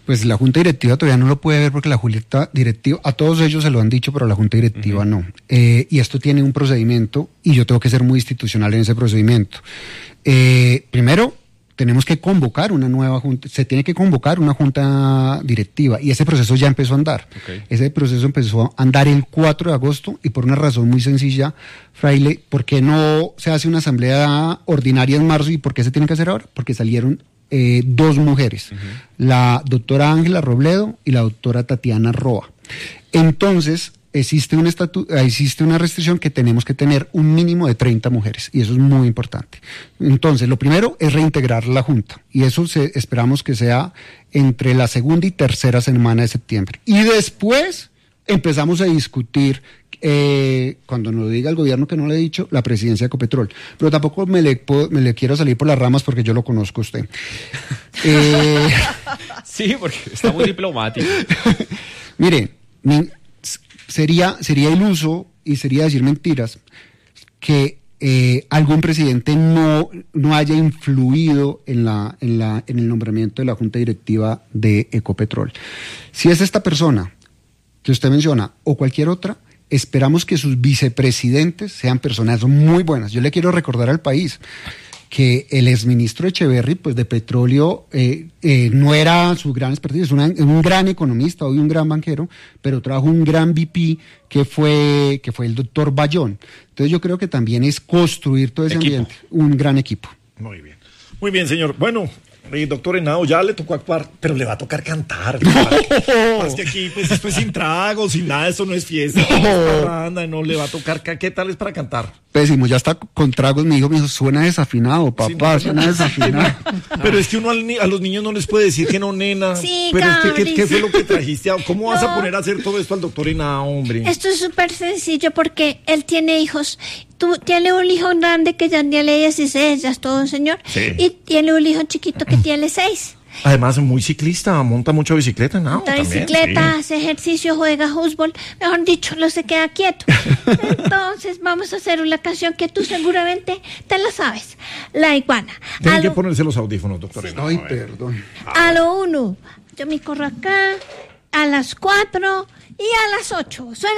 Pues la Junta Directiva todavía no lo puede ver porque la Junta Directiva, a todos ellos se lo han dicho, pero la Junta Directiva no. Y esto tiene un procedimiento y yo tengo que ser muy institucional en ese procedimiento. Primero, tenemos que convocar una nueva junta, se tiene que convocar una junta directiva y ese proceso ya empezó a andar. Okay. Ese proceso empezó a andar el 4 de agosto y por una razón muy sencilla, Fraile, ¿por qué no se hace una asamblea ordinaria en marzo y por qué se tiene que hacer ahora? Porque salieron dos mujeres, la doctora Ángela Robledo y la doctora Tatiana Roa. Entonces, existe una restricción que tenemos que tener un mínimo de 30 mujeres y eso es muy importante. Entonces, lo primero es reintegrar la Junta y eso esperamos que sea entre la segunda y tercera semana de septiembre. Y después empezamos a discutir, cuando nos lo diga el gobierno que no le he dicho, la presidencia de Ecopetrol. Pero tampoco me le quiero salir por las ramas porque yo lo conozco a usted. Sí, porque está muy diplomático. Mire, sería iluso y sería decir mentiras que algún presidente no haya influido en el nombramiento de la Junta Directiva de Ecopetrol. Si es esta persona que usted menciona o cualquier otra, esperamos que sus vicepresidentes sean personas muy buenas. Yo le quiero recordar al país que el exministro Echeverry, pues de petróleo, no era su gran expertise, es un gran economista, hoy un gran banquero, pero trajo un gran VP que fue el doctor Bayón. Entonces yo creo que también es construir todo ese ambiente, un gran equipo. Muy bien, señor. Bueno, doctor Henao, ya le tocó actuar, pero le va a tocar cantar. Es que aquí, pues, esto es sin trago, sin nada, eso no es fiesta. No le va a tocar. ¿Qué tal es para cantar? Pésimo, ya está con tragos, mi hijo suena desafinado, papá, sí, suena desafinado. Pero es que uno a los niños no les puede decir que no, nena. Sí, pero es que, ¿qué fue lo que trajiste? ¿Cómo vas a poner a hacer todo esto al doctor Henao, hombre? Esto es súper sencillo porque él tiene hijos. Tú tienes un hijo grande que ya tiene 16, ya es todo un señor. Sí. Y tiene un hijo chiquito que tiene 6. Además, muy ciclista, monta mucho bicicleta, ¿no? Monta bicicleta, sí. Hace ejercicio, juega fútbol, mejor dicho, no se queda quieto. Entonces, vamos a hacer una canción que tú seguramente te la sabes. La iguana. Tienen que ponerse los audífonos, doctor. Sí. Ay, perdón. A lo 1, yo me corro acá, a las 4 y a las 8. Suena